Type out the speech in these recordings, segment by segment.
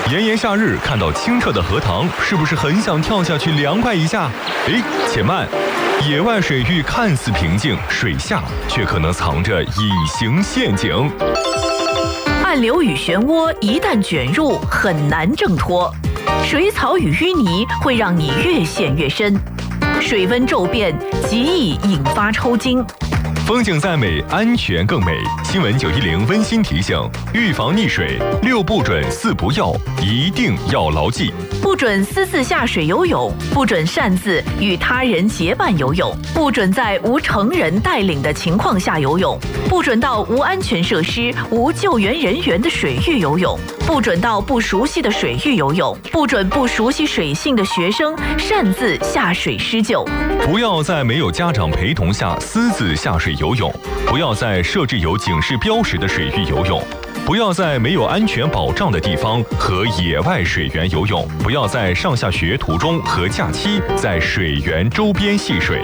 炎炎夏日看到清澈的荷塘，是不是很想跳下去凉快一下？且慢，野外水域看似平静，水下却可能藏着隐形陷阱。 暗流与漩涡一旦卷入，很难挣脱。水草与淤泥会让你越陷越深，水温骤变极易引发抽筋。 风景再美，安全更美。新闻910温馨提醒：预防溺水，6不准4不要，一定要牢记。 不准私自下水游泳，不准擅自与他人结伴游泳，不准在无成人带领的情况下游泳，不准到无安全设施、无救援人员的水域游泳，不准到不熟悉的水域游泳，不准不熟悉水性的学生擅自下水施救。 不要在没有家长陪同下私自下水游泳，不要在设置有警示标识的水域游泳，不要在没有安全保障的地方和野外水源游泳，不要在上下学途中和假期在水源周边戏水。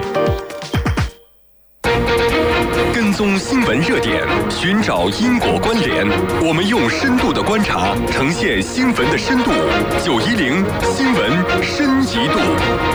跟踪新闻热点，寻找因果关联，我们用深度的观察呈现新闻的深度。910新闻深一度。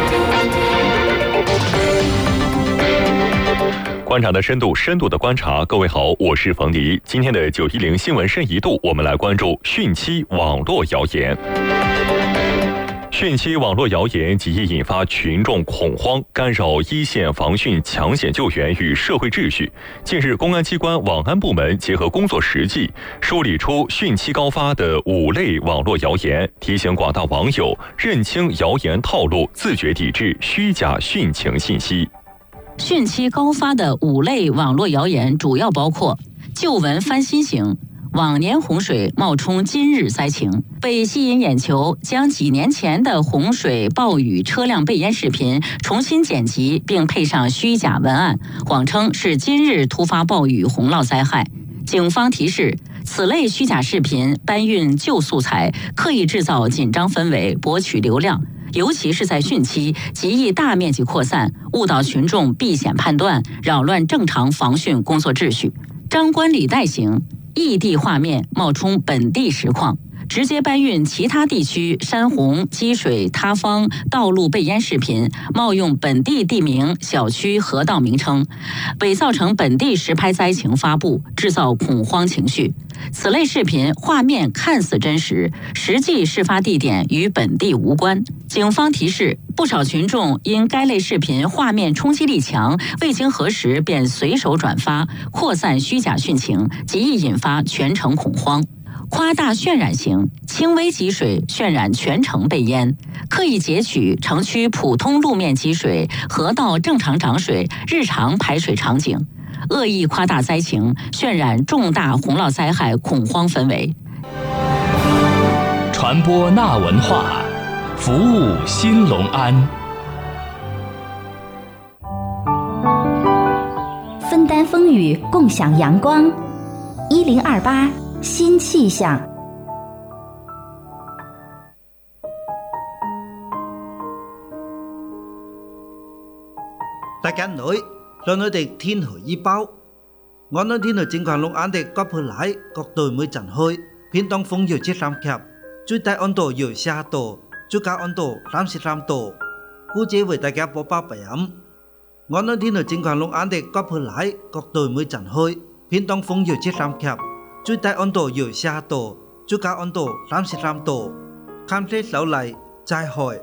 观察的深度，深度的观察。各位好，我是冯迪。今天的910新闻深一度，我们来关注汛期网络谣言。汛期网络谣言极易引发群众恐慌，干扰一线防汛抢险救援与社会秩序。近日，公安机关网安部门结合工作实际，梳理出汛期高发的5类网络谣言，提醒广大网友认清谣言套路，自觉抵制虚假汛情信息。 汛期高发的5类网络谣言主要包括：旧闻翻新型，往年洪水冒充今日灾情，为吸引眼球，将几年前的洪水、暴雨、车辆被淹视频重新剪辑，并配上虚假文案，谎称是今日突发暴雨洪涝灾害。警方提示，此类虚假视频搬运旧素材，刻意制造紧张氛围，博取流量。尤其是在汛期，极易大面积扩散，误导群众避险判断，扰乱正常防汛工作秩序。张冠李戴型，异地画面冒充本地实况，直接搬运其他地区山洪、积水、塌方、道路被淹视频，冒用本地地名、小区、河道名称，伪造成本地实拍灾情发布，制造恐慌情绪。此类视频画面看似真实，实际事发地点与本地无关。警方提示，不少群众因该类视频画面冲击力强，未经核实便随手转发，扩散虚假汛情，极易引发全城恐慌。夸大渲染型，轻微积水渲染全城被淹，刻意截取城区普通路面积水、河道正常涨水、日常排水场景，恶意夸大灾情，渲染重大洪涝灾害恐慌氛围。 传播那文化，服务新隆安。 分担风雨，共享阳光。1028新气象。 大家好，上我哋天氣預報，我哋天氣情況，龍安的各區來各隊每陣去，偏東風搖73級，最低溫度搖40度，最高溫度33度。姑姐為大家播報備案。我哋天氣情況，龍安的各區來各隊每陣去，偏東風搖73級，最低溫度搖40度，最高溫度33度。看些手嚟再會。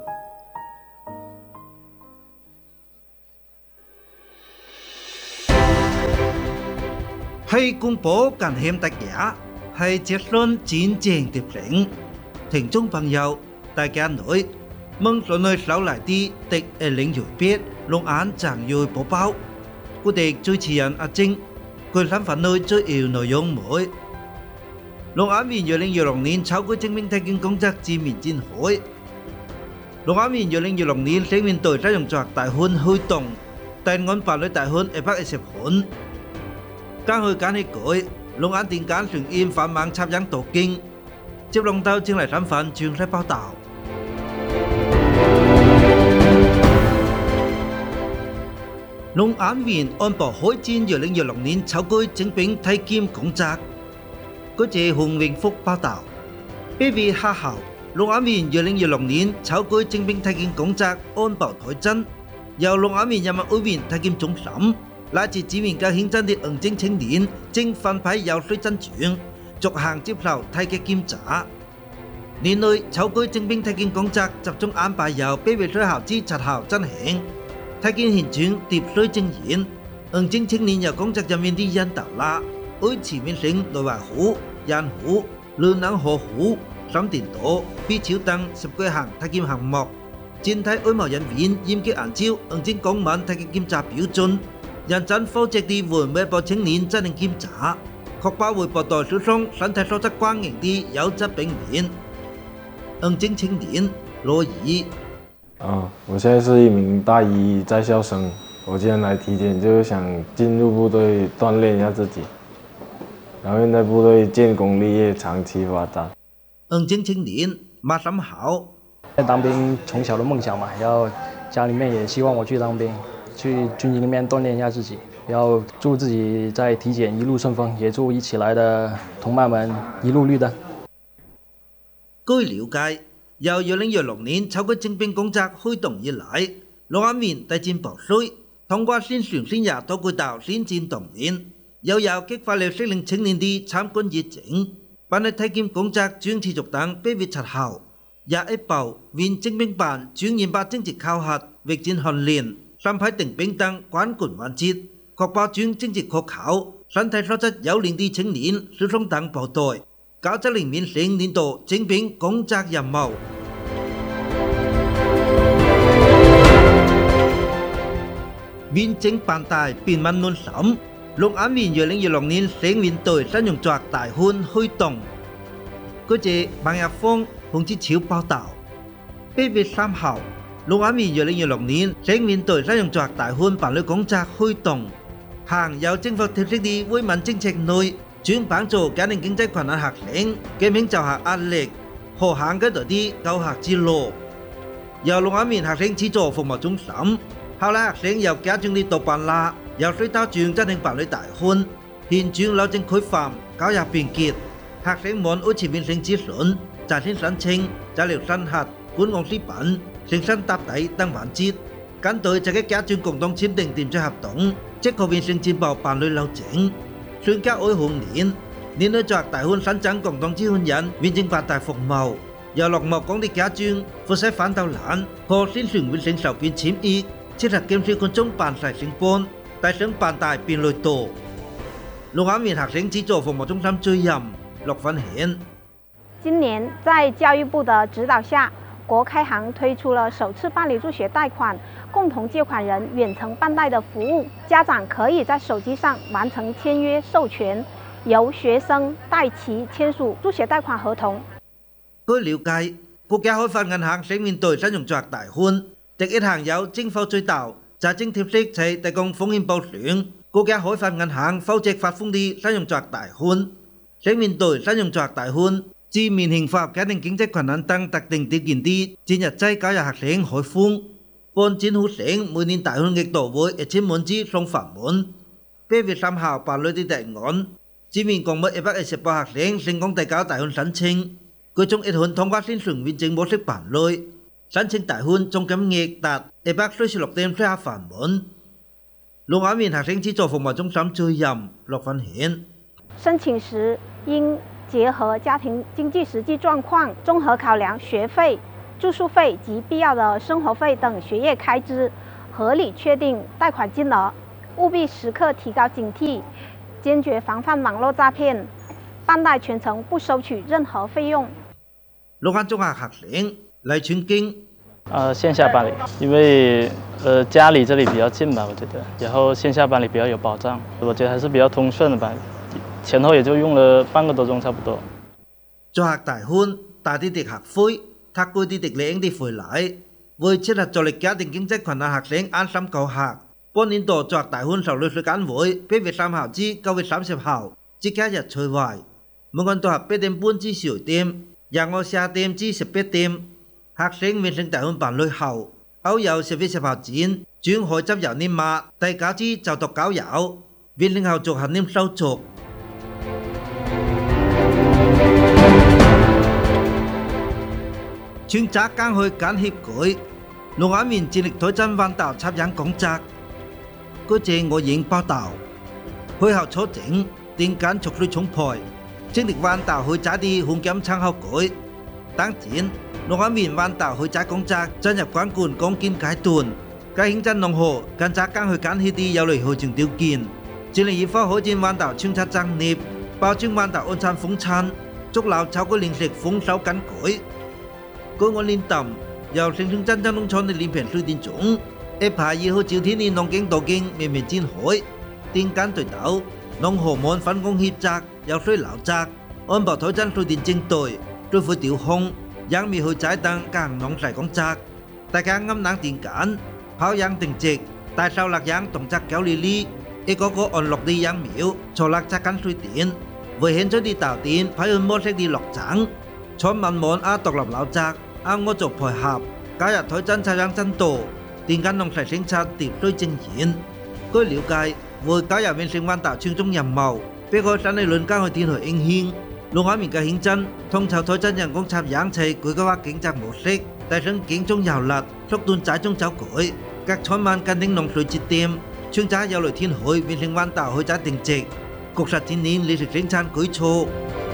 係公佈感謝大家，係接順戰正的評。聽眾朋友，大家好，mong số nơi sau lại đi tịch ở lĩnh vực biết Long An chẳng dùi bố báo. Cụ tịch chủ trì nhân A Trinh, quyền khám phá nơi chủ yếu nội dung mới. Long An vì nhiều lĩnh vực lòng nín cháu của chứng minh thay kinh công tác chi mình chính hội. Long An vì nhiều lĩnh vực lòng nín sáng mình tội ra dòng choạc tại hôn hơi tổng, tại ngón bảo lối tại hôn ở bắc ở xếp hôn. Các hơi cán hay cối, Long An tình cán sừng im phá mạng chạp giáng tổ kinh. Chiếc lòng tao chương lại khám phá chương sẽ bao tạo. Long An Viện ôn bỏ hối chín giữa lĩnh vực lòng nín cháu cối chứng minh thay kim công tác. Có chế Hùng Vinh Phúc báo đạo. Bởi vì hạ hảo, 六合面2026年秋季徵兵體檢工作安排推進，由六合面人民委員體檢中心來自知名嘅顯真的應徵青年正分配有水真傳，逐行接受體檢檢查。年內秋季徵兵體檢工作集中安排由8月3號至7號進行，體檢現場疊水證言，應徵青年由工作人員的引導啦，按全面性內外湖、人湖、魯能河湖、三電道、必超等10個項體檢項目，全體安保人員嚴格按照應徵公民體檢檢查標準，認真負責地為每個青年進行檢查，確保為部隊輸送身體素質光榮的優質兵員。應徵青年羅怡。 我現在是一名大一在校生，我今天來體檢就是想進入部隊鍛鍊一下自己，然後在部隊建功立業，長期發展。 應徵青年馬三豪。 當兵從小的夢想嘛，然後家裡面也希望我去當兵，去軍營裡面鍛鍊一下自己，然後祝自己在體檢一路順風，也祝一起來的同伴們一路綠燈。 據了解，由2026年秋季徵兵工作開動以來，六合面大戰部隊通過宣傳宣揚多渠道宣戰動員，又有激發了適齡青年的參軍熱情。辦理體檢工作將持續等8月7號21部面徵兵辦將研發政治考核、陸戰訓練、審批定兵等關鍵環節，確保將政治可靠、身體素質優良的青年輸送等部隊，高質量面向年度徵兵工作任務。面徵辦大變萬暖心，六合面2026年省面隊新用作大歡開動。據謝彭日峰、洪志超報道，8月3號，六合面2026年省面隊新用作大歡辦理工作開動，行有政府特色的惠民政策內，將幫助家庭經濟困難學生減輕就學壓力，和行嗰度啲教學之路。由六合面學生資助服務中心，後來學生由家長的督辦啦，由水稻場進行辦理大歡，現場路徑開放，教育便捷。學生們按全面性諮詢、在線申請、資料審核、管控視頻、誠信答題等環節，跟隊這個家長共同簽訂訂書合同，即可完成全部辦理流程。專家愛紅年內作大歡新增共同支援人面徵辦大服務，由落幕講的家長負責反導欄和宣傳完成受件簽約，切實檢視群眾辦事成本，大省辦大便利度。六合面學生資助服務中心主任陸芬賢。 今年在教育部的指導下，國開行推出了首次辦理助學貸款、共同借款人遠程辦貸的服務，家長可以在手機上完成簽約授權，由學生代其簽署助學貸款合同。 據了解，國家開發銀行省面隊新用作大歡，第一行有政府主導，財政貼息且提供風險保障。國家開發銀行負責發放的新用作大歡，省面隊新用作大歡，自免刑法家庭經濟困難等特定條件的全日制教育學生開放。本政府省每年大歡額度為1000萬至送飯碗。8月3號辦理的提案，全面共計128學生成功提交大歡申請，其中1項通過宣傳認證模式辦理，申請大歡總金額達146.4飯碗。六合面學生資助服務中心主任陸芬賢。 申請時應結合家庭經濟實際狀況，綜合考量學費、住宿費及必要的生活費等學業開支，合理確定貸款金額，務必時刻提高警惕，堅決防範網絡詐騙。辦貸全程不收取任何費用。 六合中學學生黎春經。 線下辦理，因為家裡這裡比較近吧，我覺得，然後線下辦理比較有保障，我覺得還是比較通順的吧，前後也就用了半個多鐘差不多。 作學大歡，大啲的學費，他貴啲的領啲回來，為切實助力家庭經濟困難學生安心教學。本年度作學大歡受理時間為8月3號至9月30號，節假日除外，每個人都係8點半至10點，廿我10點至18點。學生完成大歡辦理後，偶有10月10號前，將可執郵年碼遞交至就讀交郵，完成後續核念手續。 chuyên gia càng hội cán hiệp cối Nông Á Miền致力推進環島插秧工作。據謝我影報道，會後初整電間促水充沛，正力環島會揸啲紅檢參考改。當前，農安面環島會揸工作進入關管鋼建階段，該興真農河更加更去揀起啲有利後程條件，致力以科開展環島清拆爭業，保證環島安產豐產，足留超過零食豐收緊改。據我領導。由城中真正農村的連片水電中，一排以後朝天的農經道經面面展開，電間對鬥，農河門分工協責，有水流責，安排推進水電正對，對付調控，讓未去giải等càng農細工作，大家啱冷電間，跑秧定值，大手勒秧動作較利利，一個個按落地秧苗，坐勒責緊水電，為顯出啲導電，派去模式啲落漲，村民們獨立流責。我做配合，加入推進採樣進度，電間農業政策疊水正現。據了解，會加入完成環島村中任務，俾個新理論加去電台應興。農安面嘅興真，統籌推進人工插秧齊佢嘅話經濟模式，提升經中有力，縮短債中走改。各村民跟定農水節點，村寨有來天海完成環島去債定值，確實今年利息生產舉措。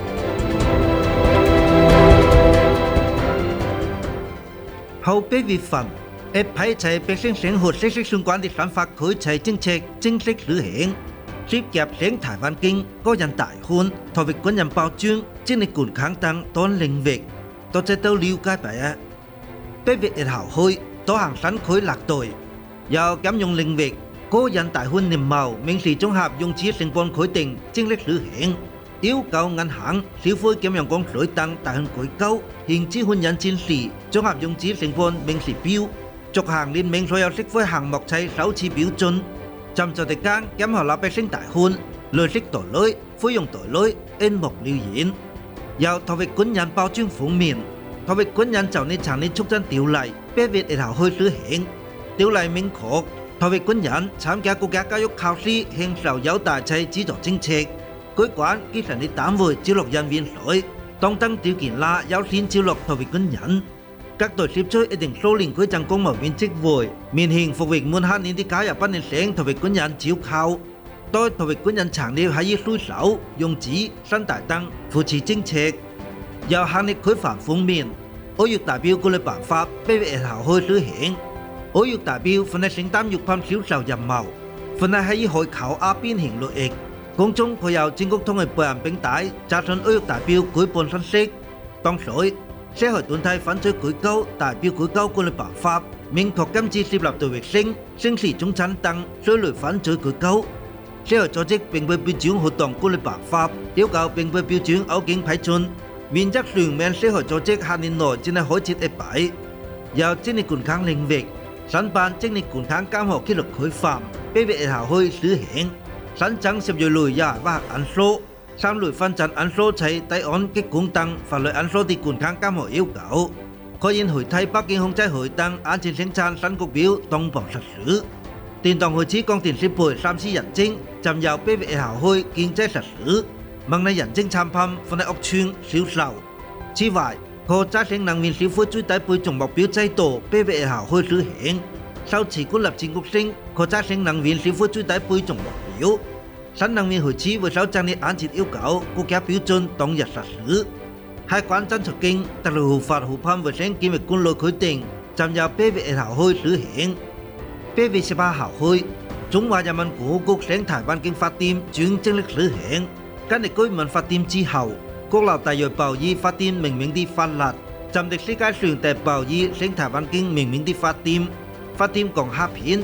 後8月份，一批齊百姓生活息息相關的新法規齊政策正式實行，涉及生態環境、個人大款、土地軍人保障、精力健康等多領域，都值得了解吧。8月1號開，多項新規落地，由金融領域、個人大款年貿、民事綜合融資成本規定正式實行。要求銀行、消費金融公司等大項改革，現資款人展示綜合融資成本明示表，逐項列明所有適費項目齊首次標準。針對地間任何老百姓大款、利息代累、費用代累，按目了然。由土地軍人保障方面，土地軍人就你成立促進條例8月1號開始行。條例明確，土地軍人參加國家教育考試享受有大齊資助政策。機關基層的單位招錄人員時，當等條件下優先招錄土地軍人。各隊攝取一定數年規定公務員職位，免遣服役滿8年的加入8年生土地軍人招考。對土地軍人成立係以稅收、用資、薪大等扶持政策。由行列規範方面，歐育代表管理辦法8月1號開始行。歐育代表分係承擔育品銷售任務，分係以海口亞變形lợi益。公眾可由全國統一備案平台查詢歐育代表舉辦信息。當時，社會團體反對改革代表改革管理辦法，明確禁止設立對衛星、城市中產等稅類反對改革。社會組織並未標準活動管理辦法，要求並未標準歐經批准，免則全面社會組織下年內只係開設一擺。由精力健康領域，申辦精力健康監護紀錄規範8月1號開始行。新增10月內廿8案數，3類分診案數齊抵按激光等法律案數的健康監護要求，可以回睇北京控制會等安全生產新局表同步實施。電動開始鋼電設備3C認證，暫由8月1號開經濟實施，網內認證產品放喺屋邨銷售。此外，可再生能源消費最低配重目標制度8月1號開始行。首次建立全國性可再生能源消費最低配重目標。新能源開始會受整理安全要求，國家標準當日實施。海關偵查經特別護法護판衛生檢疫管理規定，暫由8月1號開始行。8月18號開，中華人民共和國生態環境法典轉正式實行。根據居民法典之後，國內大約保以法典命名的法律，暫定世界上第保以生態環境命名的法典。法典共8篇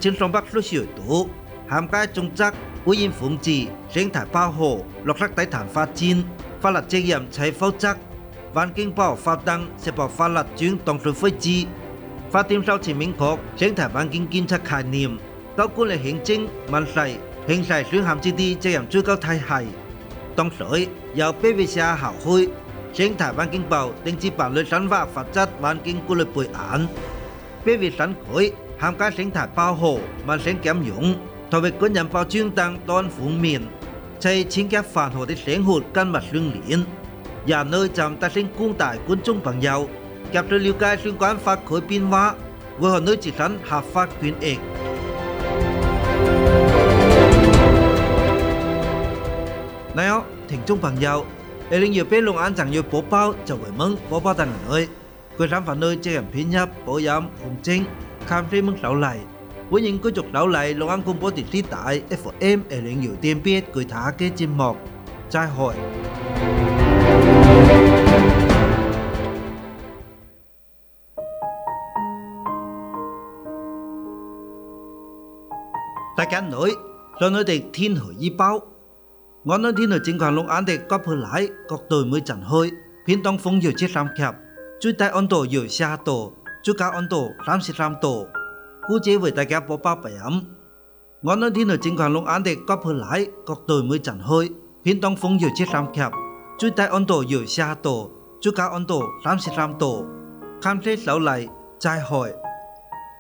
，1360多，涵蓋種植、污染防治、生態保護、綠色低碳發展、法律責任齊負責、環境保護法等10部法律轉當作廢止。法典首次明確生態環境檢測概念，交管理行政、民事、刑事雙限制的責任追究體系。當時由8月12號開，生態環境部定期辦理新法法則環境管理備案。8月新規涵蓋生態保護、民生金融、土地軍人保障等多方面，齊親家繁華的生活緊密相連。業內暫提醒廣大觀眾朋友， kịp thời liu cai liên quan pháp khối biến hóa với họ nơi chỉ sẵn hợp pháp quyền ích. Này ó, thỉnh chung bằng nhau, để linh nhiều bên long an chẳng nhiều bố bao cho với mừng bố bao tầng nơi, quyền làm phản nơi chơi ẩm phiến nhập bố giám hùng chính, khám phê mừng sáu lại. Với những câu chục sáu lại, long an cùng bố tỷ trí tại FM để linh nhiều tiền biết cười thả cái chim mọc, trai hỏi. Tại cả nội, rồi nói để thiên hỏi y báo. Ngón nói thiên hỏi chính quyền long an để có phơi lại, có tôi mới chẳng hơi, phiên tông phong nhiều chiếc ram kẹp, chui tại ôn tổ nhiều xa tổ, chui cao ôn tổ ram xịt ram tổ, cú chế với tại cả bố bao bảy ấm. Ngón nói thiên hỏi chính quyền long an để có phơi lại, có tôi mới chẳng hơi, phiên tông phong nhiều chiếc ram kẹp, chui tại ôn tổ nhiều xa tổ, chui cao ôn tổ ram xịt ram tổ, khám phê sáu lại, trai hỏi.